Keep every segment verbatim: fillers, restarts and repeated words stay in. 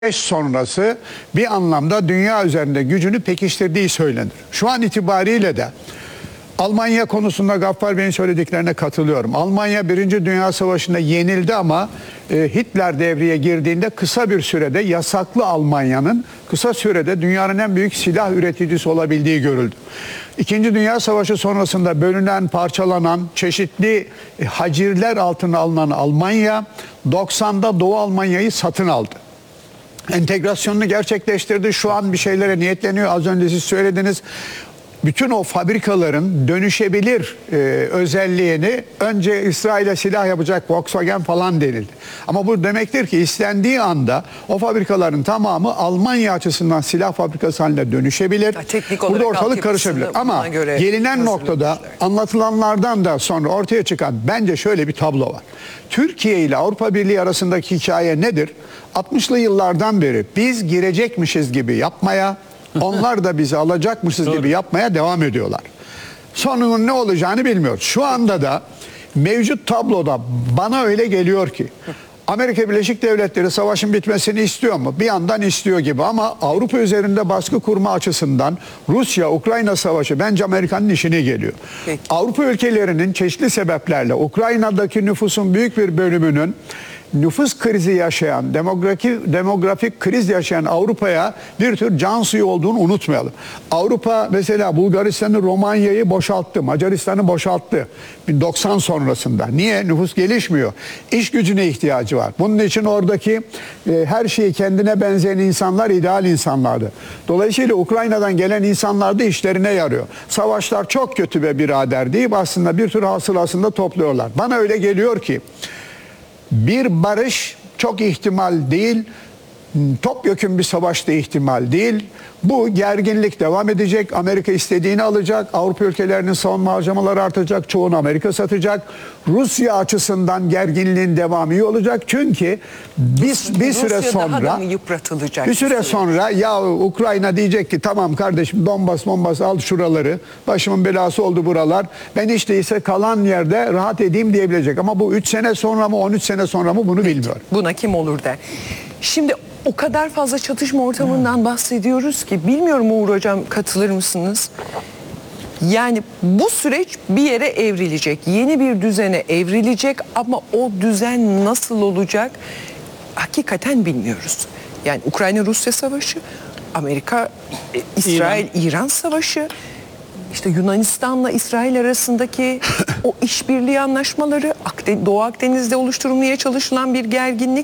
sonrası bir anlamda dünya üzerinde gücünü pekiştirdiği söylenir. Şu an itibariyle de Almanya konusunda Gaffar Bey'in söylediklerine katılıyorum. Almanya Birinci Dünya Savaşı'nda yenildi ama e, Hitler devreye girdiğinde kısa bir sürede yasaklı Almanya'nın kısa sürede dünyanın en büyük silah üreticisi olabildiği görüldü. İkinci Dünya Savaşı sonrasında bölünen, parçalanan, çeşitli e, hacirler altına alınan Almanya doksanda Doğu Almanya'yı satın aldı. Entegrasyonunu gerçekleştirdi. Şu an bir şeylere niyetleniyor. Az önce siz söylediniz. Bütün o fabrikaların dönüşebilir e, özelliğini önce İsrail'e silah yapacak Volkswagen falan denildi. Ama bu demektir ki istendiği anda o fabrikaların tamamı Almanya açısından silah fabrikası haline dönüşebilir. Teknik Burada ortalık karışabilir. Ama gelinen noktada anlatılanlardan da sonra ortaya çıkan bence şöyle bir tablo var. Türkiye ile Avrupa Birliği arasındaki hikaye nedir? altmışlı yıllardan beri biz girecekmişiz gibi yapmaya, onlar da bizi alacakmışız gibi yapmaya devam ediyorlar. Sonunun ne olacağını bilmiyoruz. Şu anda da mevcut tabloda bana öyle geliyor ki Amerika Birleşik Devletleri savaşın bitmesini istiyor mu? Bir yandan istiyor gibi ama Avrupa üzerinde baskı kurma açısından Rusya-Ukrayna savaşı bence Amerika'nın işine geliyor. Peki. Avrupa ülkelerinin çeşitli sebeplerle Ukrayna'daki nüfusun büyük bir bölümünün nüfus krizi yaşayan, demografik, demografik kriz yaşayan Avrupa'ya bir tür can suyu olduğunu unutmayalım. Avrupa mesela Bulgaristan'ı, Romanya'yı boşalttı, Macaristan'ı boşalttı doksan sonrasında. Niye? Nüfus gelişmiyor. İş gücüne ihtiyacı var. Bunun için oradaki e, her şeyi kendine benzeyen insanlar ideal insanlardı. Dolayısıyla Ukrayna'dan gelen insanlar da işlerine yarıyor. Savaşlar çok kötü be birader deyip aslında bir tür hasılasında topluyorlar. Bana öyle geliyor ki bir barış çok ihtimal değil, topyekün bir savaş da ihtimal değil. Bu gerginlik devam edecek. Amerika istediğini alacak. Avrupa ülkelerinin savunma harcamaları artacak. Çoğunu Amerika satacak. Rusya açısından gerginliğin devamı iyi olacak. Çünkü biz bir süre Rusya sonra daha da mı yıpratılacak? Bir süre sonra ya Ukrayna diyecek ki tamam kardeşim Donbas, Donbas al şuraları. Başımın belası oldu buralar. Ben hiç değilse kalan yerde rahat edeyim diyebilecek. Ama bu üç sene sonra mı on üç sene sonra mı bunu bilmiyorum. Buna kim olur der. Şimdi o kadar fazla çatışma ortamından bahsediyoruz ki bilmiyorum Uğur Hocam katılır mısınız? Yani bu süreç bir yere evrilecek. Yeni bir düzene evrilecek ama o düzen nasıl olacak hakikaten bilmiyoruz. Yani Ukrayna-Rusya savaşı, Amerika-İsrail-İran savaşı, İşte Yunanistan'la İsrail arasındaki o işbirliği anlaşmaları, Doğu Akdeniz'de oluşturulmaya çalışılan bir gerginlik,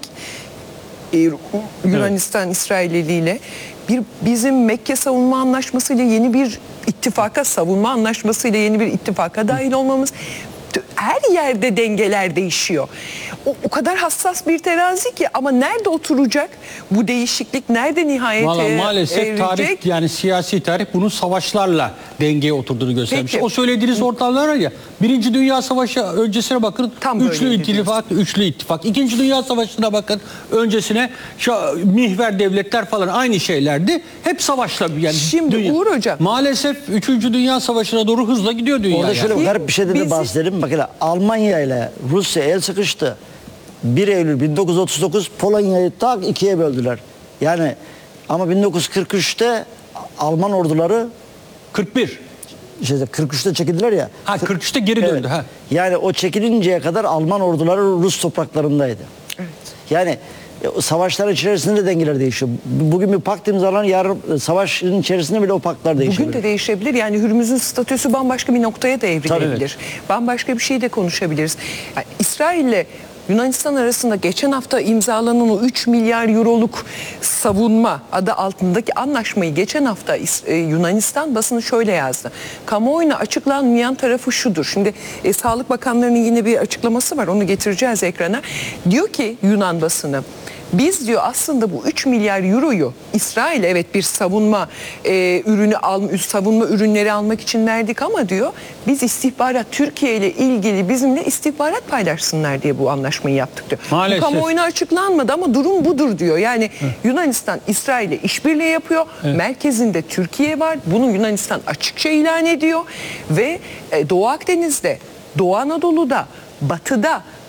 Yunanistan İsrailleriyle bir bizim Mekke savunma anlaşması ile yeni bir ittifaka, savunma anlaşması ile yeni bir ittifaka dahil olmamız, her yerde dengeler değişiyor. O, o kadar hassas bir terazi ki ama nerede oturacak bu değişiklik, nerede nihayete Vallahi maalesef erecek? tarih, yani siyasi tarih bunun savaşlarla dengeye oturduğunu göstermiş. Peki. O söylediğiniz ortamlar var ya, Birinci Dünya Savaşı öncesine bakın, Tam üçlü ittifak, üçlü ittifak. İkinci Dünya Savaşı'na bakın, öncesine şu mihver devletler falan aynı şeylerdi. Hep savaşla yani. Şimdi dünya. Uğur Hocam. Maalesef Üçüncü Dünya Savaşı'na doğru hızla gidiyor dünya. Orada şöyle yani. garip bir şeyden de Bizi... bahsedelim. Bakın Almanya ile Rusya el sıkıştı. bir Eylül bin dokuz yüz otuz dokuz Polonya'yı tak ikiye böldüler. Yani ama bin dokuz yüz kırk üçte Alman orduları kırk bir. işte kırk üçte çekildiler ya. Ha kırk üçte geri Evet. döndü ha. Yani o çekilinceye kadar Alman orduları Rus topraklarındaydı. Evet. Yani e, savaşların içerisinde de dengeler değişiyor. Bugün bir pakt imzalanır, yarın savaşın içerisinde bile o paktlar değişebilir. Bugün de değişebilir. Yani Hürmüz'ün statüsü bambaşka bir noktaya da evrilebilir. Tabii. Bambaşka bir şey de konuşabiliriz. Yani İsrail ile Yunanistan arasında geçen hafta imzalanan o üç milyar euroluk savunma adı altındaki anlaşmayı geçen hafta Yunanistan basını şöyle yazdı. Kamuoyuna açıklanmayan tarafı şudur. Şimdi e, Sağlık Bakanlarının yine bir açıklaması var. Onu getireceğiz ekrana. Diyor ki Yunan basını, biz diyor aslında bu üç milyar euroyu İsrail evet bir savunma e, ürünü al, savunma ürünleri almak için verdik ama diyor biz istihbarat Türkiye ile ilgili bizimle istihbarat paylaşsınlar diye bu anlaşmayı yaptık diyor. Maalesef. Bu kamuoyuna açıklanmadı ama durum budur diyor. Yani evet. Yunanistan İsrail ile işbirliği yapıyor. Evet. Merkezinde Türkiye var. Bunu Yunanistan açıkça ilan ediyor ve e, Doğu Akdeniz'de, Doğu Anadolu'da, Batı'da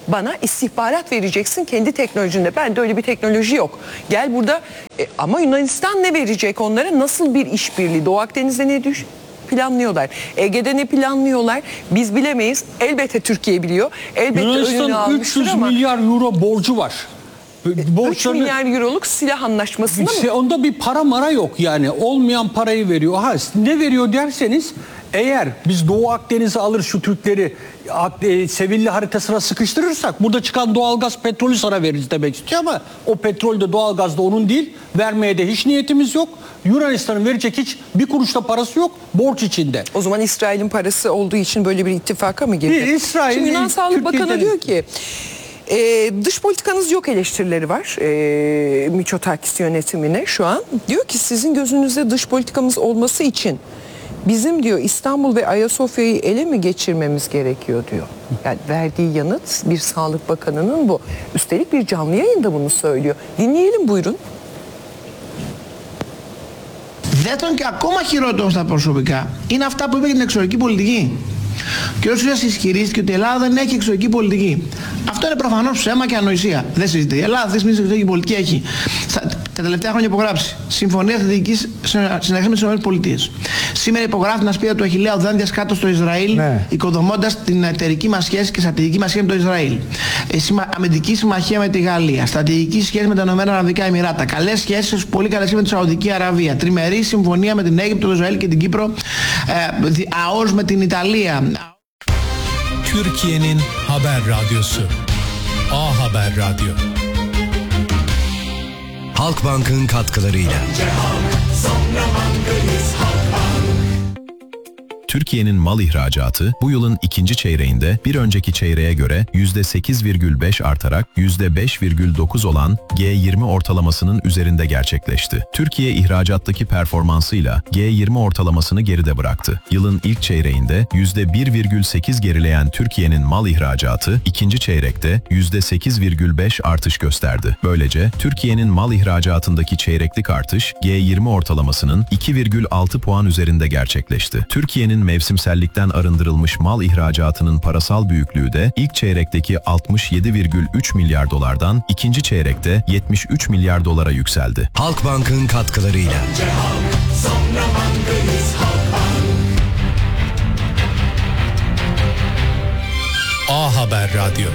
bana istihbarat vereceksin kendi teknolojinde. Ben de öyle bir teknoloji yok. Gel burada e, ama Yunanistan ne verecek onlara? Nasıl bir işbirliği? Doğu Akdeniz'de ne düş? Planlıyorlar. Ege'de ne planlıyorlar? Biz bilemeyiz. Elbette Türkiye biliyor. Elbette önünü Yunanistan almıştır üç yüz ama milyar euro borcu var. üç milyar euroluk silah anlaşması mı? Onda bir para mara yok yani. Olmayan parayı veriyor. Ha, ne veriyor derseniz, eğer biz Doğu Akdeniz'i alır şu Türkleri e, Sevilli haritasına sıkıştırırsak burada çıkan doğalgaz, petrolü sana veririz demek istiyor ama o petrol de doğalgaz da onun değil. Vermeye de hiç niyetimiz yok. Yunanistan'ın verecek hiç bir kuruş da parası yok. Borç içinde. O zaman İsrail'in parası olduğu için böyle bir ittifaka mı girdi? Bir İsrail, Şimdi Yunan Sağlık Türkiye'den... Bakanı diyor ki Ee, dış politikanız yok eleştirileri var ee, Mitsotakis yönetimine şu an. Diyor ki sizin gözünüzde dış politikamız olması için bizim diyor İstanbul ve Ayasofya'yı ele mi geçirmemiz gerekiyor diyor. Yani verdiği yanıt bir Sağlık Bakanı'nın bu. Üstelik bir canlı yayında bunu söylüyor. Dinleyelim buyurun. Δεύτερον και ακόμα χειρότερο στα προσωπικά είναι αυτά που είπε για την εξωτερική πολιτική. Και ο κ. ισχυρίστηκε ότι η Ελλάδα δεν έχει εξωτερική πολιτική. Αυτό είναι προφανώς ψέμα και ανοησία. Δεν συζητείται. Η Ελλάδα δεν συζητείται εξωτερική πολιτική. Έχει τα τελευταία χρόνια υπογράψει συμφωνία στρατηγικής συνεργασίας με τις ΗΠΑ. Σήμερα υπογράφει ένα σπίτι του Αχιλλέα Οδάντιας κάτω στο Ισραήλ, ναι. οικοδομώντας την εταιρική μας σχέση και στρατηγική μας σχέση με το Ισραήλ. Αμυντική συμμαχία με τη Γαλλία, στρατηγική σχέση με τα Ηνωμένα Αραβικά Εμιράτα, καλές σχέσεις, πολύ καλές σχέσεις με τη Σαουδική Αραβία, τριμερή συμφωνία με την Αίγυπτο, το Ισραήλ και την Κύπρο, ΑΟΣ με την Ιταλία. Türkiye'nin haber radyosu A Haber Radyo. Halkbank'ın katkılarıyla. Türkiye'nin mal ihracatı bu yılın ikinci çeyreğinde bir önceki çeyreğe göre yüzde sekiz virgül beş artarak yüzde beş virgül dokuz olan G yirmi ortalamasının üzerinde gerçekleşti. Türkiye ihracattaki performansıyla G yirmi ortalamasını geride bıraktı. Yılın ilk çeyreğinde yüzde bir virgül sekiz gerileyen Türkiye'nin mal ihracatı ikinci çeyrekte yüzde sekiz virgül beş artış gösterdi. Böylece Türkiye'nin mal ihracatındaki çeyreklik artış G yirmi ortalamasının iki virgül altı puan üzerinde gerçekleşti. Türkiye'nin mevsimsellikten arındırılmış mal ihracatının parasal büyüklüğü de ilk çeyrekteki altmış yedi virgül üç milyar dolardan ikinci çeyrekte yetmiş üç milyar dolara yükseldi. Halkbank'ın katkılarıyla. A Haber Radyo.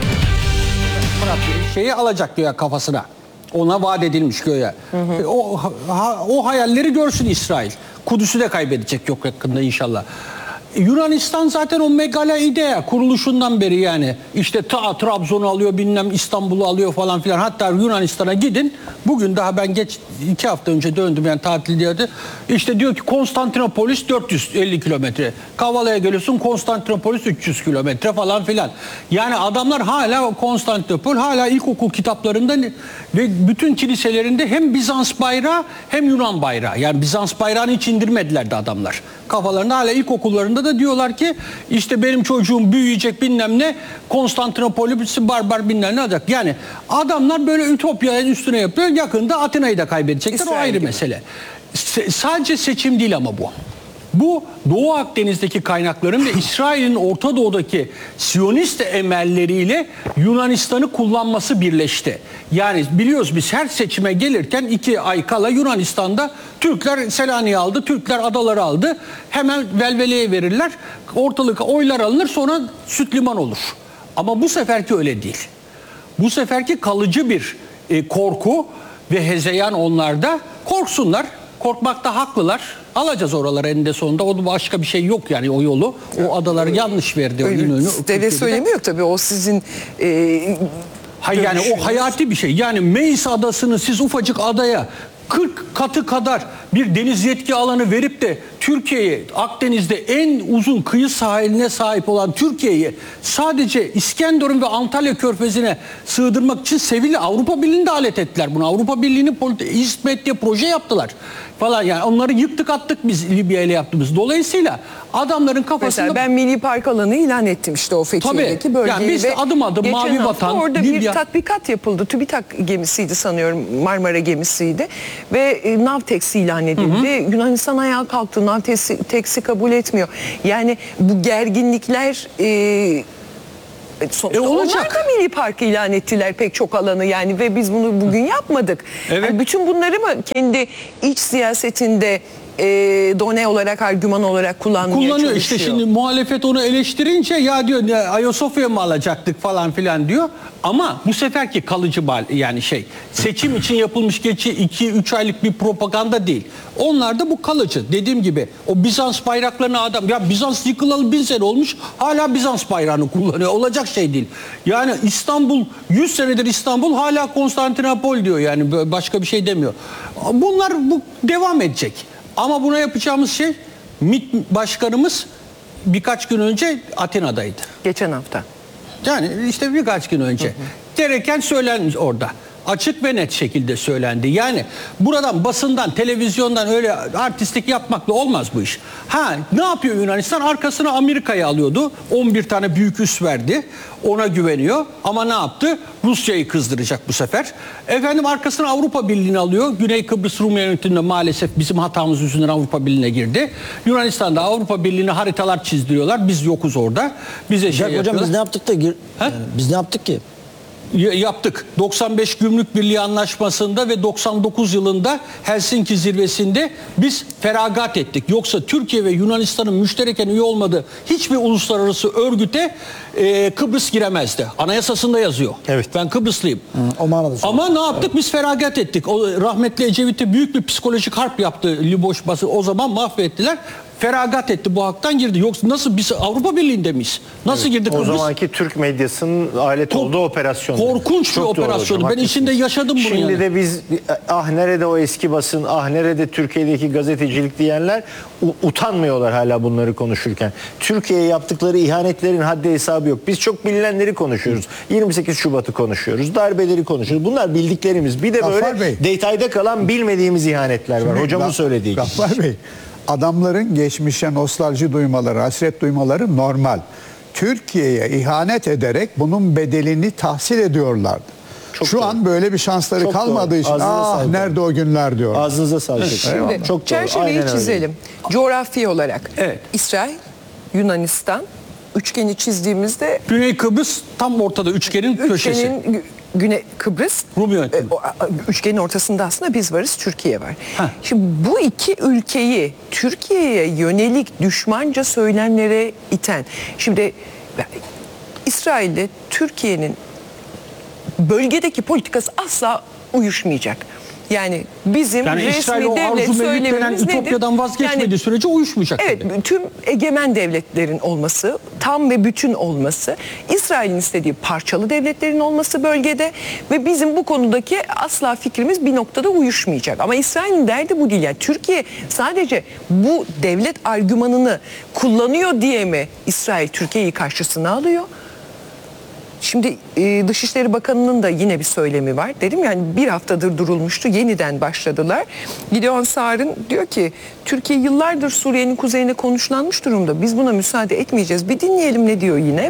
Şeyi alacak diyor kafasına. Ona vaat edilmiş göğe. Hı hı. O, ha, o hayalleri görsün İsrail. Kudüs'ü de kaybedecek yok yakında inşallah. Yunanistan zaten o megala idea kuruluşundan beri yani işte ta Trabzon'u alıyor, bilmem İstanbul'u alıyor falan filan. Hatta Yunanistan'a gidin. Bugün daha ben geç iki hafta önce döndüm yani tatil diyordu. İşte diyor ki Konstantinopolis dört yüz elli kilometre. Kavala'ya geliyorsun Konstantinopolis üç yüz kilometre falan filan. Yani adamlar hala Konstantinopol, hala ilkokul kitaplarında ve bütün kiliselerinde hem Bizans bayrağı hem Yunan bayrağı. Yani Bizans bayrağını hiç indirmedilerdi adamlar. Kafalarında hala ilkokullarında da diyorlar ki işte benim çocuğum büyüyecek bilmem ne Konstantinopolis'i barbar bilmem ne alacak. Yani adamlar böyle ütopyanın üstüne yapıyor. Yakında Atina'yı da kaybedecekler. İsrail o ayrı gibi. Mesele. S- sadece seçim değil ama bu. Bu Doğu Akdeniz'deki kaynakların ve İsrail'in Orta Doğu'daki Siyonist emelleriyle Yunanistan'ı kullanması birleşti. Yani biliyoruz biz her seçime gelirken iki ay kala Yunanistan'da Türkler Selanik'i aldı, Türkler adaları aldı. Hemen velveleye verirler, ortalık oylar alınır sonra süt liman olur. Ama bu seferki öyle değil. Bu seferki kalıcı bir e, korku ve hezeyan onlarda. Korksunlar. Korkmakta haklılar. Alacağız oraları eninde sonunda. O başka bir şey yok yani o yolu. O adaları yanlış verdi. Devlet söylemiyor tabii. O sizin e, Hayır yani o hayati bir şey. Yani Meis adasını siz ufacık adaya kırk katı kadar bir deniz yetki alanı verip de Türkiye'yi Akdeniz'de en uzun kıyı sahiline sahip olan Türkiye'yi sadece İskenderun ve Antalya Körfezi'ne sığdırmak için Sevilli Avrupa Birliği'ni de alet ettiler bunu. Avrupa Birliği'nin hizmet diye proje yaptılar falan yani onları yıktık attık biz Libya ile yaptığımız. Dolayısıyla adamların kafasında... Mesela ben Milli Park alanı ilan ettim işte o Fethiye'deki bölgeyi. Yani biz de adım adım Mavi Vatan, orada Libya... bir tatbikat yapıldı. TÜBİTAK gemisiydi sanıyorum. Marmara gemisiydi. Ve Navtex ilan edildi. Hı hı. Yunanistan ayağa kalktı. Navtex'i kabul etmiyor. Yani bu gerginlikler... E, sonuçta E, olacak. onlar da milli park ilan ettiler pek çok alanı yani ve biz bunu bugün yapmadık. Evet. Yani bütün bunları mı kendi iç siyasetinde e, done olarak, argüman olarak kullanmaya Kullanıyor çalışıyor? işte şimdi muhalefet onu eleştirince ya diyor ne, Ayasofya mı alacaktık falan filan diyor. Ama bu seferki kalıcı mal yani şey seçim için yapılmış geçi iki üç aylık bir propaganda değil. Onlar da bu kalıcı. Dediğim gibi o Bizans bayraklarını adam ya Bizans yıkılalı bin sene olmuş hala Bizans bayrağını kullanıyor. Olacak şey değil. Yani İstanbul yüz senedir İstanbul hala Konstantinopol diyor yani başka bir şey demiyor. Bunlar bu devam edecek. Ama buna yapacağımız şey MİT başkanımız birkaç gün önce Atina'daydı. Geçen hafta. Yani işte birkaç gün önce. Hı hı. Gereken söylenmiş orada. Açık ve net şekilde söylendi. Yani buradan basından, televizyondan öyle artistlik yapmakla olmaz bu iş. Ha ne yapıyor Yunanistan? Arkasına Amerika'yı alıyordu. on bir tane büyük üs verdi. Ona güveniyor. Ama ne yaptı? Rusya'yı kızdıracak bu sefer. Efendim arkasına Avrupa Birliği'ni alıyor. Güney Kıbrıs Rum yönetiminde maalesef bizim hatamız yüzünden Avrupa Birliği'ne girdi. Yunanistan da Avrupa Birliği'ne haritalar çizdiriyorlar. Biz yokuz orada. Bize şey Hocam yapıyorlar. biz ne yaptık da gir, yani biz ne yaptık ki? Yaptık. doksan beş Gümrük Birliği Anlaşması'nda ve doksan dokuz yılında Helsinki zirvesinde biz feragat ettik. Yoksa Türkiye ve Yunanistan'ın müştereken üye olmadığı hiçbir uluslararası örgüte e, Kıbrıs giremezdi. Anayasasında yazıyor. Evet. Ben Kıbrıslıyım. Hı, o manada Ama ne yaptık? Evet. Biz feragat ettik. O rahmetli Ecevit'e büyük bir psikolojik harp yaptı Liboş bası. O zaman mahvettiler. Feragat etti, bu haktan girdi. Yoksa nasıl biz Avrupa Birliği'nde miyiz? Nasıl Evet, girdi Kıbrıs? O zamanki Türk medyasının alet Ko- olduğu operasyon. Korkunç bir Çok doğru operasyonu. hocam, Ben içinde yaşadım bunu. Şimdi yani. de biz ah nerede o eski basın, ah nerede Türkiye'deki gazetecilik diyenler u- utanmıyorlar hala bunları konuşurken. Türkiye'ye yaptıkları ihanetlerin haddi hesabı yok. Biz çok bilinenleri konuşuyoruz. yirmi sekiz Şubat'ı konuşuyoruz. Darbeleri konuşuyoruz. Bunlar bildiklerimiz. Bir de Gaffar böyle Bey. detayda kalan bilmediğimiz ihanetler var. Hocamın Ga- söylediği gibi. Gaffar Bey, adamların geçmişe nostalji duymaları, hasret duymaları normal. Türkiye'ye ihanet ederek bunun bedelini tahsil ediyorlardı. Çok Şu doğru. an böyle bir şansları Çok kalmadığı doğru. için Ağzınıza ah sağlık. nerede o günler diyor. Ağzınıza sağlık. Şimdi Çok doğru. çerçeveyi Aynen öyle. çizelim. Coğrafi olarak Evet. İsrail, Yunanistan üçgeni çizdiğimizde Güney Kıbrıs tam ortada üçgenin köşesi. üçgenin gü- Güney Kıbrıs Rum yönetimi. e, o, a- üçgenin ortasında aslında biz varız, Türkiye var. Heh. Şimdi bu iki ülkeyi Türkiye'ye yönelik düşmanca söylemlere iten, şimdi İsrail'de Türkiye'nin bölgedeki politikası asla uyuşmayacak. Yani bizim Yani İsrail o resmi devlet arzu mevcut denen söylemimiz nedir? Ütopyadan vazgeçmediği Yani, sürece uyuşmayacak. evet, dedi. tüm egemen devletlerin olması, tam ve bütün olması, İsrail'in istediği parçalı devletlerin olması bölgede ve bizim bu konudaki asla fikrimiz bir noktada uyuşmayacak. Ama İsrail'in derdi bu değil. Yani Türkiye sadece bu devlet argümanını kullanıyor diye mi İsrail Türkiye'yi karşısına alıyor? Şimdi e, Dışişleri Bakanı'nın da yine bir söylemi var. Dedim yani bir haftadır durulmuştu. Yeniden başladılar. Gideon Saar'ın diyor ki Türkiye yıllardır Suriye'nin kuzeyine konuşlanmış durumda. Biz buna müsaade etmeyeceğiz. Bir dinleyelim ne diyor yine.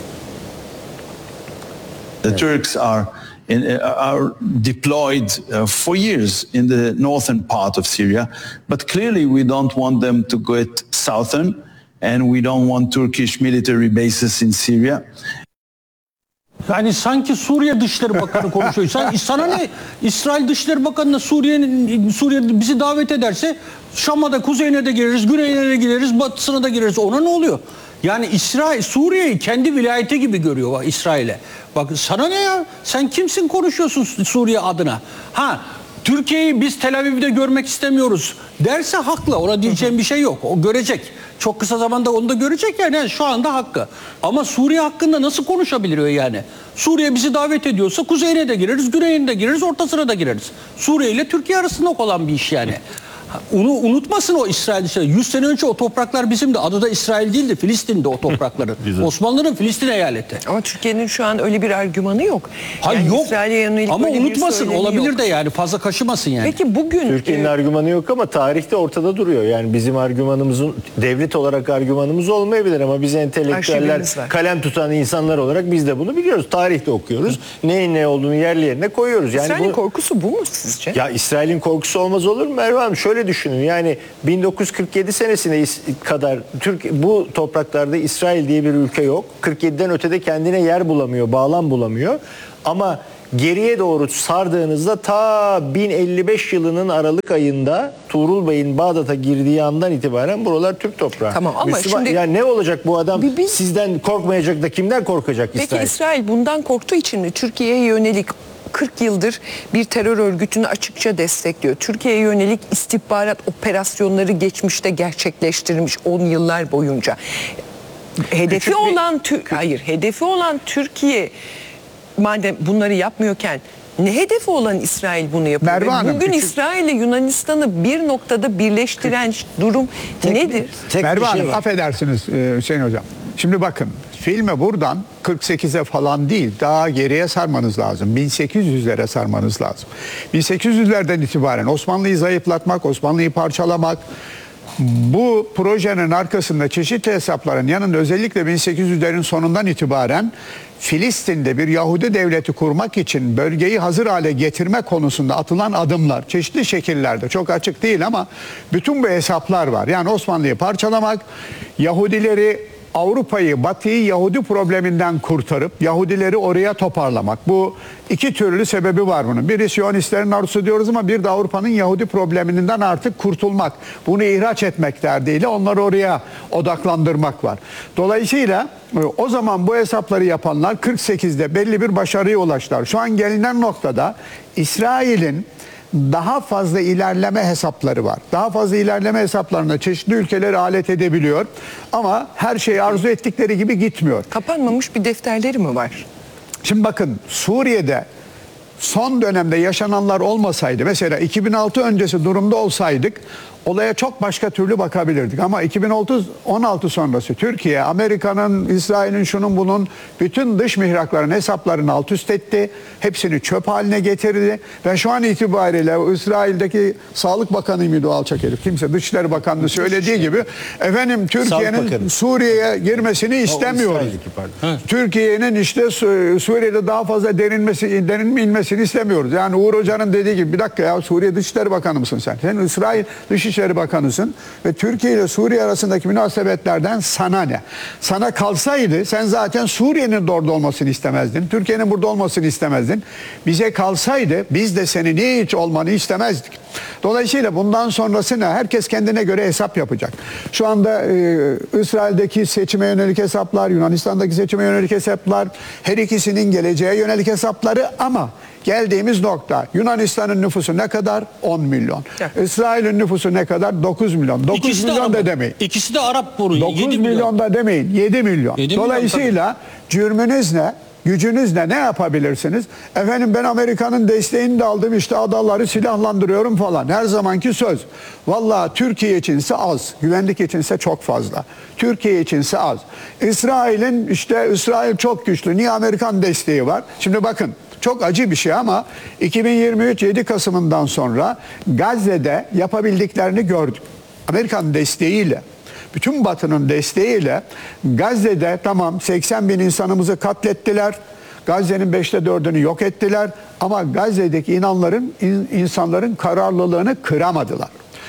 The Turks are in, uh, are deployed uh, for years in the northern part of Syria, but clearly we don't want them to go at southern, and we don't want Turkish military bases in Syria. Yani sanki Suriye Dışişleri Bakanı konuşuyor. Sen, sana ne? İsrail Dışişleri Bakanı'na Suriye'nin Suriye bizi davet ederse Şam'a da kuzeyine de gireriz, güneyine de gireriz, batısına da gireriz. Ona ne oluyor? Yani İsrail Suriye'yi kendi vilayeti gibi görüyor bak İsrail'e. Bak sana ne ya? Sen kimsin konuşuyorsun Suriye adına? Ha Türkiye'yi biz Tel Aviv'de görmek istemiyoruz derse haklı. Ona diyeceğim bir şey yok. O görecek. Çok kısa zamanda onu da görecek yani. Yani şu anda hakkı. Ama Suriye hakkında nasıl konuşabiliyor yani? Suriye bizi davet ediyorsa kuzeyine de gireriz, güneyine de gireriz, ortasına da gireriz. Suriye ile Türkiye arasında olan bir iş yani. Onu unutmasın o İsrail dışarı. yüz sene önce o topraklar bizimdi. Adı da İsrail değildi. Filistin'di o toprakların. Osmanlı'nın Filistin eyaleti. Ama Türkiye'nin şu an öyle bir argümanı yok. Hayır Yani yok. İsrail'e yönelik Ama öyle bir unutmasın. söylemi Olabilir yok. de yani. Fazla kaşımasın yani. Peki bugün Türkiye'nin e, argümanı yok ama tarihte ortada duruyor. Yani bizim argümanımızın devlet olarak argümanımız olmayabilir ama biz entelektüeller, Arşivimiz var. kalem tutan insanlar olarak biz de bunu biliyoruz. Tarihte okuyoruz. Neyin ne olduğunu yerli yerine koyuyoruz. Yani İsrail'in bu, korkusu bu mu sizce? ya İsrail'in korkusu olmaz olur mu Merve Hanım? Şöyle şöyle düşünün, yani bin dokuz yüz kırk yedi senesine is- kadar Türk bu topraklarda İsrail diye bir ülke yok. kırk yediden ötede kendine yer bulamıyor, bağlam bulamıyor. Ama geriye doğru sardığınızda ta bin elli beş yılının Aralık ayında Tuğrul Bey'in Bağdat'a girdiği andan itibaren buralar Türk toprağı. Tamam ama Müslüman, şimdi- yani ne olacak bu adam? Bir- bir- Sizden korkmayacak da kimden korkacak Peki İsrail? İsrail bundan korktuğu için mi Türkiye'ye yönelik kırk yıldır bir terör örgütünü açıkça destekliyor? Türkiye'ye yönelik istihbarat operasyonları geçmişte gerçekleştirmiş on yıllar boyunca. Hedefi Küçük bir- olan Tür- hayır, hedefi olan Türkiye madem bunları yapmıyorken ne hedefi olan İsrail bunu yapıyor? Merve Ve Hanım, bugün küçük- İsrail ile Yunanistan'ı bir noktada birleştiren durum nedir? Tek Merve bir şey Hanım, var. affedersiniz e, Hüseyin Hocam. Şimdi bakın, filmi buradan kırk sekize falan değil, daha geriye sarmanız lazım. bin sekiz yüzlere sarmanız lazım. bin sekiz yüzlerden itibaren Osmanlı'yı zayıflatmak, Osmanlı'yı parçalamak, bu projenin arkasında çeşitli hesapların yanında özellikle bin sekiz yüzlerin sonundan itibaren Filistin'de bir Yahudi devleti kurmak için bölgeyi hazır hale getirme konusunda atılan adımlar çeşitli şekillerde, çok açık değil ama bütün bu hesaplar var. Yani Osmanlı'yı parçalamak, Yahudileri, Avrupa'yı, Batı'yı Yahudi probleminden kurtarıp Yahudileri oraya toparlamak. Bu iki türlü sebebi var bunun. Biri Siyonistlerin arzusu diyoruz ama bir de Avrupa'nın Yahudi probleminden artık kurtulmak. Bunu ihraç etmek derdiyle onları oraya odaklandırmak var. Dolayısıyla o zaman bu hesapları yapanlar kırk sekizde belli bir başarıya ulaştılar. Şu an gelinen noktada İsrail'in daha fazla ilerleme hesapları var. Daha fazla ilerleme hesaplarına çeşitli ülkeleri alet edebiliyor. Ama her şey arzu ettikleri gibi gitmiyor. Kapanmamış bir defterleri mi var? Şimdi bakın, Suriye'de son dönemde yaşananlar olmasaydı, mesela iki bin altı öncesi durumda olsaydık olaya çok başka türlü bakabilirdik. Ama iki bin on altı sonrası Türkiye, Amerika'nın, İsrail'in, şunun bunun bütün dış mihrakların hesaplarını alt üst etti. Hepsini çöp haline getirdi. Ve şu an itibariyle İsrail'deki Sağlık Bakanı mıydı o alçak herif? Kimse, Dışişleri Bakanlığı söylediği gibi efendim Türkiye'nin Bakanı. Suriye'ye girmesini istemiyoruz. İsrail'deki pardon. Türkiye'nin işte Su- Suriye'de daha fazla derinmesi, derinilmesini istemiyoruz. Yani Uğur Hoca'nın dediği gibi, bir dakika ya, Suriye Dışişleri Bakanı mısın sen? Sen İsrail Dışişleri Bakanısın ve Türkiye ile Suriye arasındaki münasebetlerden sana ne? Sana kalsaydı sen zaten Suriye'nin de orada olmasını istemezdin. Türkiye'nin burada olmasını istemezdin. Bize kalsaydı biz de senin hiç olmanı istemezdik. Dolayısıyla bundan sonrası ne? Herkes kendine göre hesap yapacak. Şu anda e, İsrail'deki seçime yönelik hesaplar, Yunanistan'daki seçime yönelik hesaplar, her ikisinin geleceğe yönelik hesapları, ama geldiğimiz nokta, Yunanistan'ın nüfusu ne kadar? on milyon. Evet. İsrail'in nüfusu ne kadar? dokuz milyon. dokuz İkisi de milyon Arap. da demeyin. İkisi de Arap bunu. dokuz yedi milyon da demeyin. yedi milyon. yedi milyon Dolayısıyla cürmünüz ne? Gücünüz ne? Ne yapabilirsiniz? Efendim ben Amerika'nın desteğini de aldım, işte adaları silahlandırıyorum falan. Her zamanki söz. Vallahi Türkiye içinse az. Güvenlik içinse çok fazla. Türkiye içinse az. İsrail'in işte İsrail çok güçlü. Niye? Amerikan desteği var. Şimdi bakın, çok acı bir şey ama iki bin yirmi üç yedi Kasım'ından sonra Gazze'de yapabildiklerini gördük. Amerikan desteğiyle, bütün Batı'nın desteğiyle Gazze'de tamam seksen bin insanımızı katlettiler. Gazze'nin beşte dördünü yok ettiler. Ama Gazze'deki inanların, insanların kararlılığını kıramadılar.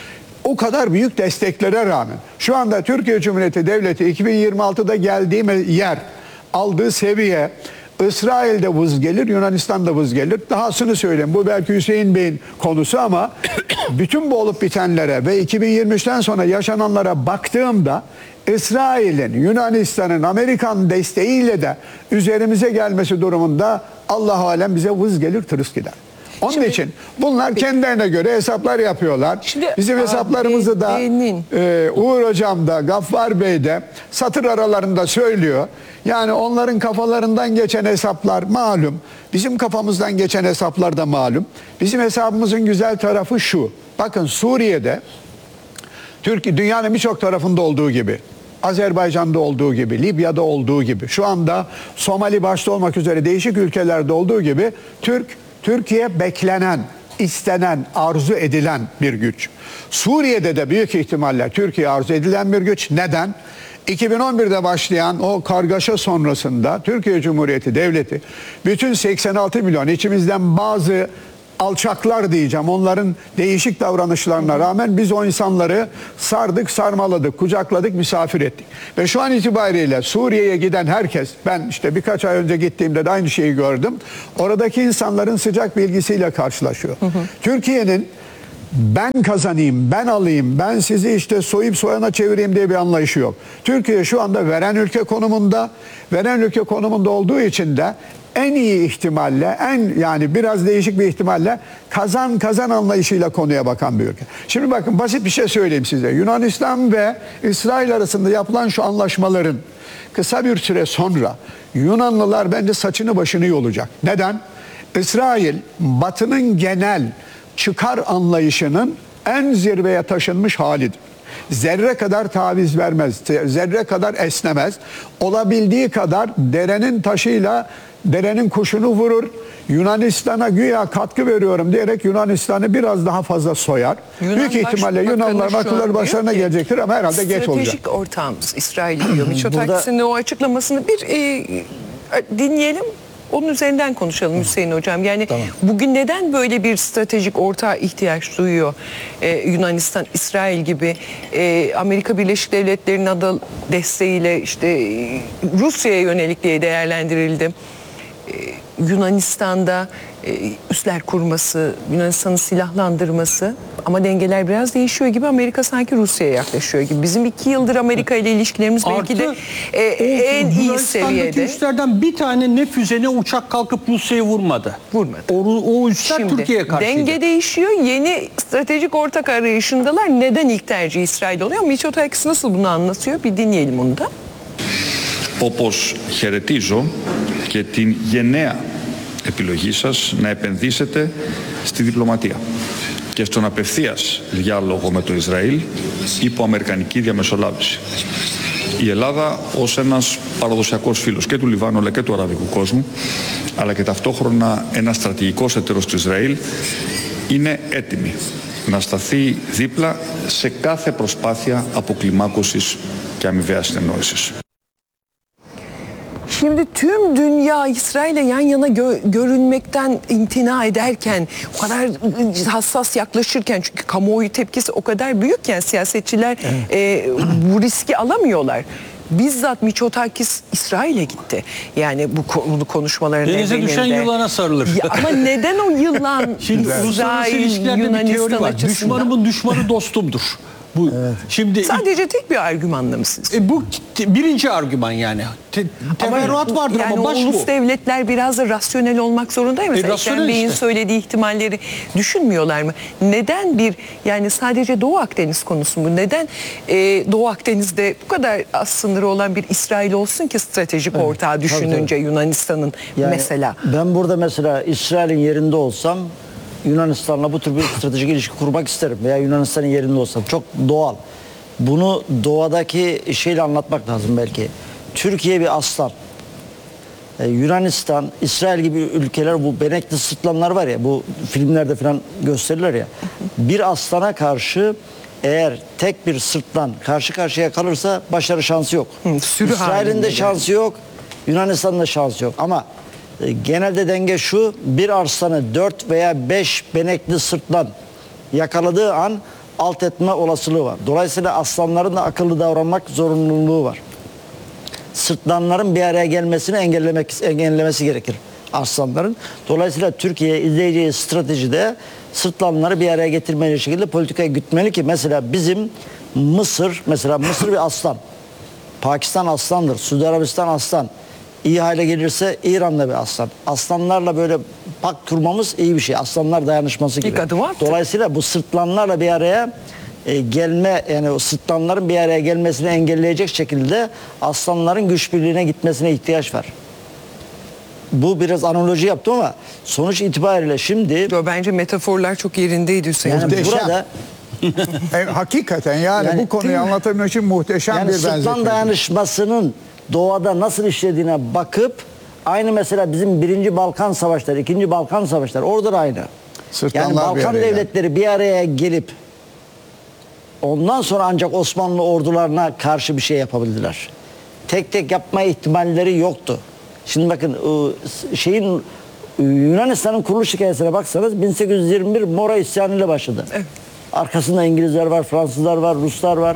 O kadar büyük desteklere rağmen şu anda Türkiye Cumhuriyeti Devleti iki bin yirmi altıda geldiği yer, aldığı seviye, İsrail'de vız gelir, Yunanistan'da vız gelir. Dahasını söyleyeyim, bu belki Hüseyin Bey'in konusu ama bütün bu olup bitenlere ve iki bin yirmi üçten sonra yaşananlara baktığımda İsrail'in, Yunanistan'ın, Amerikan desteğiyle de üzerimize gelmesi durumunda Allah alem bize vız gelir, tırıs gider. Onun Şimdi- için bunlar kendilerine göre hesaplar yapıyorlar. Şimdi Bizim hesaplarımızı da A B D'nin e, Uğur Hocam da, Gaffar Bey de satır aralarında söylüyor. Yani onların kafalarından geçen hesaplar malum. Bizim kafamızdan geçen hesaplar da malum. Bizim hesabımızın güzel tarafı şu. Bakın Suriye'de, Türkiye dünyanın birçok tarafında olduğu gibi, Azerbaycan'da olduğu gibi, Libya'da olduğu gibi, şu anda Somali başta olmak üzere değişik ülkelerde olduğu gibi Türk Türkiye beklenen, istenen, arzu edilen bir güç. Suriye'de de büyük ihtimalle Türkiye arzu edilen bir güç. Neden? iki bin on birde başlayan o kargaşa sonrasında Türkiye Cumhuriyeti Devleti bütün seksen altı milyon, içimizden bazı alçaklar diyeceğim. Onların değişik davranışlarına rağmen biz o insanları sardık, sarmaladık, kucakladık, misafir ettik. Ve şu an itibariyle Suriye'ye giden herkes, ben işte birkaç ay önce gittiğimde de aynı şeyi gördüm. Oradaki insanların sıcak bilgisiyle karşılaşıyor. Hı hı. Türkiye'nin ben kazanayım, ben alayım, ben sizi işte soyup soyana çevireyim diye bir anlayışı yok. Türkiye şu anda veren ülke konumunda, veren ülke konumunda olduğu için de en iyi ihtimalle, en yani biraz değişik bir ihtimalle kazan kazan anlayışıyla konuya bakan bir ülke. Şimdi bakın basit bir şey söyleyeyim size. Yunanistan ve İsrail arasında yapılan şu anlaşmaların kısa bir süre sonra Yunanlılar bence saçını başını yolacak. Neden? İsrail Batı'nın genel çıkar anlayışının en zirveye taşınmış halidir. Zerre kadar taviz vermez, zerre kadar esnemez. Olabildiği kadar derenin taşıyla derenin kuşunu vurur. Yunanistan'a güya katkı veriyorum diyerek Yunanistan'ı biraz daha fazla soyar. Yunan Büyük ihtimalle Yunanlıların akılları başlarına gelecektir ama herhalde geç olacak. Stratejik ortağımız İsrail diyor. Mitsotakis'in o açıklamasını bir e, dinleyelim. Onun üzerinden konuşalım Hüseyin Hocam. Yani tamam. Bugün neden böyle bir stratejik ortağa ihtiyaç duyuyor ee, Yunanistan, İsrail gibi e, Amerika Birleşik Devletleri'nin adı desteğiyle işte e, Rusya'ya yönelik diye değerlendirildi. E, Yunanistan'da e, üsler kurması, Yunanistan'ı silahlandırması ama dengeler biraz değişiyor gibi. Amerika sanki Rusya'ya yaklaşıyor gibi. Bizim iki yıldır Amerika ile ilişkilerimiz belki de e, en iyi seviyede. Üslerden bir tane ne füze ne uçak kalkıp Rusya'yı vurmadı. Vurmadı. O, o üsler Şimdi, Türkiye'ye karşıydı. Denge değişiyor. Yeni stratejik ortak arayışındalar. Neden ilk tercih İsrail oluyor? Mitsotakis nasıl bunu anlatıyor? Bir dinleyelim onu da. Όπως χαιρετίζω και την γενναία επιλογή σας να επενδύσετε στη διπλωματία και στον απευθείας διάλογο με το Ισραήλ υπό αμερικανική διαμεσολάβηση. Η Ελλάδα ως ένας παραδοσιακός φίλος και του Λιβάνου αλλά και του αραβικού κόσμου αλλά και ταυτόχρονα ένας στρατηγικός εταίρος του Ισραήλ είναι έτοιμη να σταθεί δίπλα σε κάθε προσπάθεια αποκλιμάκωσης και αμοιβαίας συνεννόησης. Şimdi tüm dünya İsrail'le yan yana gö- görünmekten imtina ederken, o kadar hassas yaklaşırken, çünkü kamuoyu tepkisi o kadar büyükken siyasetçiler evet. e, bu riski alamıyorlar. Bizzat Mitsotakis İsrail'e gitti. Yani bu konu konuşmaların denize düşen yılana sarılır. Ya ama neden o yılan Şimdi uluslararası ilişkilerde bir teori var. Açısından? Düşmanımın düşmanı dostumdur. Bu evet. Şimdi sadece tek bir argümanla mı siz? E, bu te, birinci argüman yani. Te, teferruat vardır yani ama baş ulus bu. devletler biraz da rasyonel olmak zorunda mı? Mesela e, Ekrem Bey'in işte. söylediği ihtimalleri düşünmüyorlar mı? Neden bir yani sadece Doğu Akdeniz konusu mu? Neden e, Doğu Akdeniz'de bu kadar az sınırı olan bir İsrail olsun ki stratejik evet. ortağı düşününce tabii, tabii. Yunanistan'ın yani mesela? Ben burada mesela İsrail'in yerinde olsam Yunanistan'la bu tür bir stratejik ilişki kurmak isterim veya Yunanistan'ın yerinde olsam. Çok doğal. Bunu doğadaki şeyle anlatmak lazım belki. Türkiye bir aslan. Ee, Yunanistan, İsrail gibi ülkeler bu benekli sırtlanlar var ya, bu filmlerde falan gösterirler ya. Bir aslana karşı eğer tek bir sırtlan karşı karşıya kalırsa başarı şansı yok. Hı, İsrail'in de şansı yok, Yunanistan'ın da şansı yok. Ama genelde denge şu, bir arslanı dört veya beş benekli sırtlan yakaladığı an alt etme olasılığı var. Dolayısıyla aslanların da akıllı davranmak zorunluluğu var. Sırtlanların bir araya gelmesini engellemek engellemesi gerekir aslanların. Dolayısıyla Türkiye izleyeceği stratejide sırtlanları bir araya getirmeli şekilde politikaya gütmeli ki mesela bizim Mısır, mesela Mısır bir aslan. Pakistan aslandır, Suudi Arabistan aslan. İyi hale gelirse İran'da bir aslan. Aslanlarla böyle pak kurmamız iyi bir şey. Aslanlar dayanışması gibi. Dolayısıyla bu sırtlanlarla bir araya e, gelme, yani o sırtlanların bir araya gelmesini engelleyecek şekilde aslanların güç birliğine gitmesine ihtiyaç var. Bu biraz analoji yaptım ama sonuç itibariyle şimdi... Yo, bence metaforlar çok yerindeydi Hüseyin. Yani burada... e, hakikaten yani, yani bu konuyu anlatabilmek için muhteşem yani bir benzetme. Sırtlan dayanışmasının doğada nasıl işlediğine bakıp aynı mesela bizim birinci Balkan Savaşları, ikinci Balkan Savaşları orada da aynı. Sırtlanlar yani Balkan bir devletleri yani. bir araya gelip ondan sonra ancak Osmanlı ordularına karşı bir şey yapabildiler. Tek tek yapma ihtimalleri yoktu. Şimdi bakın şeyin Yunanistan'ın kuruluş hikayesine baksanız bin sekiz yüz yirmi bir Mora isyanı ile başladı. Evet. Arkasında İngilizler var, Fransızlar var, Ruslar var.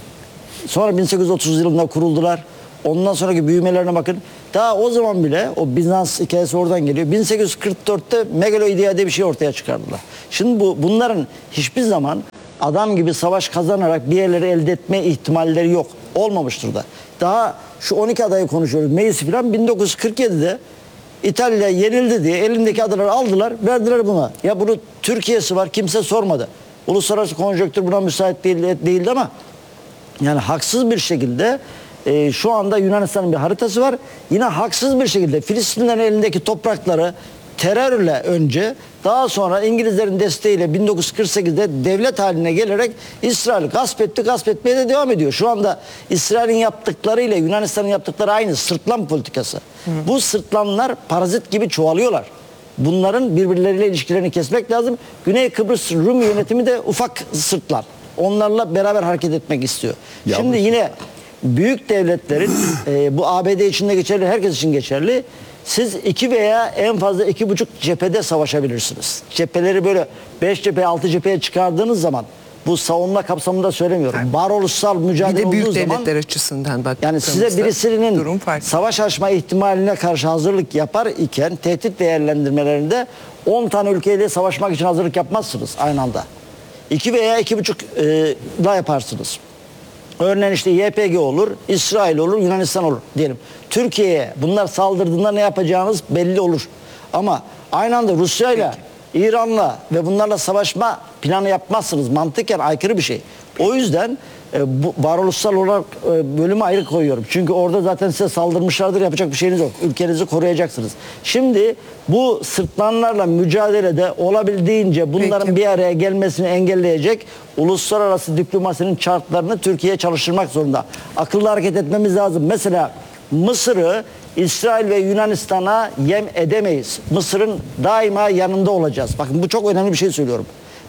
Sonra bin sekiz yüz otuz yılında kuruldular. Ondan sonraki büyümelerine bakın. Daha o zaman bile o Bizans hikayesi oradan geliyor. bin sekiz yüz kırk dörtte Megaloidia diye bir şey ortaya çıkardılar. Şimdi bu bunların hiçbir zaman adam gibi savaş kazanarak bir yerleri elde etme ihtimalleri yok. Olmamıştır da. Daha şu on iki adayı konuşuyoruz. Meclisi falan bin dokuz yüz kırk yedide İtalya yenildi diye elindeki adaları aldılar, verdiler buna. Ya bunu Türkiye'si var, kimse sormadı. Uluslararası konjonktür buna müsait değil, değildi ama yani haksız bir şekilde e, şu anda Yunanistan'ın bir haritası var. Yine haksız bir şekilde Filistinlerin elindeki toprakları terörle önce, daha sonra İngilizlerin desteğiyle bin dokuz yüz kırk sekizde devlet haline gelerek İsrail gasp etti, gasp etmeye de devam ediyor. Şu anda İsrail'in yaptıklarıyla Yunanistan'ın yaptıkları aynı, sırtlan politikası. Hı. Bu sırtlanlar parazit gibi çoğalıyorlar. Bunların birbirleriyle ilişkilerini kesmek lazım. Güney Kıbrıs Rum yönetimi de ufak sırtlan. Onlarla beraber hareket etmek istiyor. Ya Şimdi bu... yine büyük devletlerin e, bu A B D için de geçerli, herkes için geçerli. Siz iki veya en fazla iki buçuk cephede savaşabilirsiniz. Cepheleri böyle beş cephe, altı cepheye çıkardığınız zaman, bu savunma kapsamında söylemiyorum. Varoluşsal mücadele olduğu zaman. Bir de büyük devletler açısından bak. Yani size birisinin savaş açma ihtimaline karşı hazırlık yapar iken tehdit değerlendirmelerinde on tane ülkeyle savaşmak için hazırlık yapmazsınız aynı anda. iki veya iki buçuk e, da yaparsınız. Örneğin işte Y P G olur, İsrail olur, Yunanistan olur diyelim. Türkiye'ye bunlar saldırdığında ne yapacağınız belli olur. Ama aynı anda Rusya'yla, İran'la ve bunlarla savaşma planı yapmazsınız. Mantıken aykırı bir şey. O yüzden e, bu varoluşsal olarak e, bölümü ayrı koyuyorum. Çünkü orada zaten size saldırmışlardır, yapacak bir şeyiniz yok. Ülkenizi koruyacaksınız. Şimdi bu sırtlanlarla mücadelede olabildiğince bunların Peki. bir araya gelmesini engelleyecek uluslararası diplomasinin şartlarını Türkiye çalıştırmak zorunda. Akıllı hareket etmemiz lazım. Mesela Mısır'ı İsrail ve Yunanistan'a yem edemeyiz. Mısır'ın daima yanında olacağız. Bakın bu çok önemli bir şey söylüyorum.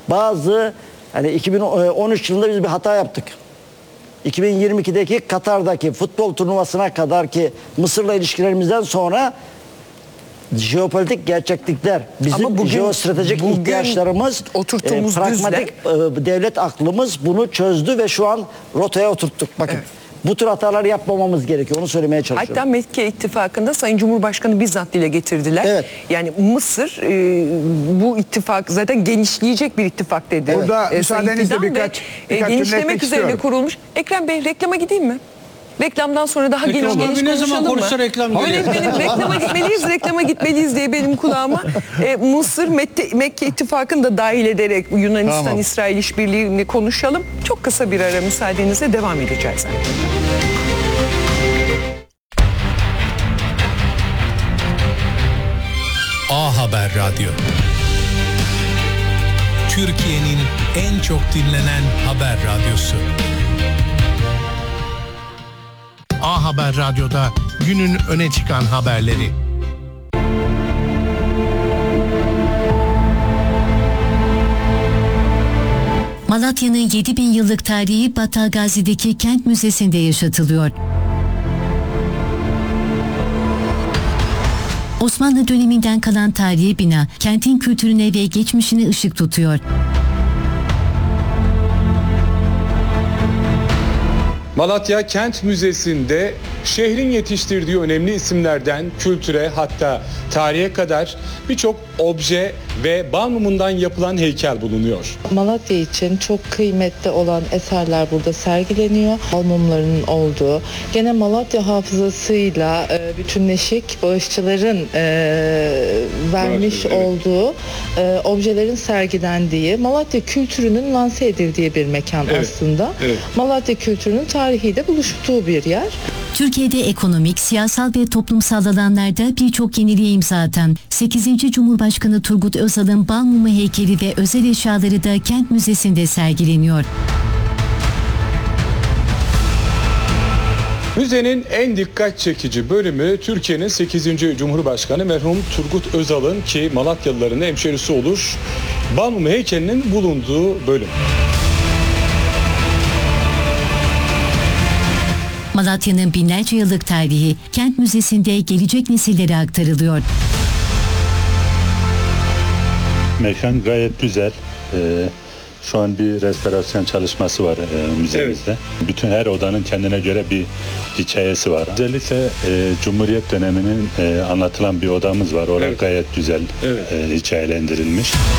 Bazı hani iki bin on üç yılında biz bir hata yaptık. iki bin yirmi ikideki Katar'daki futbol turnuvasına kadar ki Mısır'la ilişkilerimizden sonra jeopolitik gerçeklikler, bizim bugün, jeostratejik bugün ihtiyaçlarımız, e, pragmatik e, devlet aklımız bunu çözdü ve şu an rotaya oturttuk. Bakın. Evet. Bu tür hatalar yapmamamız gerekiyor. Onu söylemeye çalışıyorum. Hatta Mekke ittifakında Sayın Cumhurbaşkanı bizzat dile getirdiler. Evet. Yani Mısır e, bu ittifak zaten genişleyecek bir ittifak dedi. Burada e, müsaadenizle birkaç, birkaç e, genişlemek üzerine kurulmuş. Ekrem Bey reklama gideyim mi? Reklamdan sonra daha geniş geniş ne zaman konuşalım mı? Reklam Öyle benim reklama gitmeliyiz, reklama gitmeliyiz diye benim kulağıma e, Mısır, Mekke, Mekke ittifakını da dahil ederek Yunanistan-İsrail tamam. işbirliğini konuşalım. Çok kısa bir ara müsaadenizle devam edeceğiz. A Haber Radyo. Türkiye'nin en çok dinlenen haber radyosu. A Haber Radyo'da günün öne çıkan haberleri. Malatya'nın yedi bin yıllık tarihi Battalgazi'deki Kent Müzesi'nde yaşatılıyor. Osmanlı döneminden kalan tarihi bina kentin kültürüne ve geçmişine ışık tutuyor. Malatya Kent Müzesi'nde şehrin yetiştirdiği önemli isimlerden kültüre, hatta tarihe kadar birçok obje ve bal mumundan yapılan heykel bulunuyor. Malatya için çok kıymetli olan eserler burada sergileniyor. Bal mumlarının olduğu, gene Malatya hafızasıyla e, bütünleşik bağışçıların e, vermiş evet, evet. olduğu e, objelerin sergilendiği, Malatya kültürünün lanse edildiği bir mekan evet, aslında. Evet. Malatya kültürünün tarihiyle buluştuğu bir yer. Türkiye'de ekonomik, siyasal ve toplumsal alanlarda birçok yeniliğe imza atan sekizinci Cumhurbaşkanı Turgut Özal'ın bal mumu heykeli ve özel eşyaları da Kent Müzesi'nde sergileniyor. Müzenin en dikkat çekici bölümü Türkiye'nin sekizinci Cumhurbaşkanı merhum Turgut Özal'ın, ki Malatyalıların hemşerisi olur, bal mumu heykelinin bulunduğu bölüm. Malatya'nın binlerce yıllık tarihi Kent Müzesi'nde gelecek nesillere aktarılıyor. Mekan gayet güzel. Ee, şu an bir restorasyon çalışması var e, müzemizde. Evet. Bütün her odanın kendine göre bir hikayesi var. Özellikle e, Cumhuriyet döneminin e, anlatılan bir odamız var. Orası evet. gayet güzel evet. e, hikayelendirilmiş.